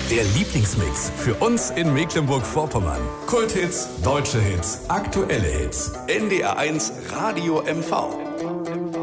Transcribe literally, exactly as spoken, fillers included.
Der Lieblingsmix für uns in Mecklenburg-Vorpommern. Kulthits, deutsche Hits, aktuelle Hits. N D R eins Radio M V.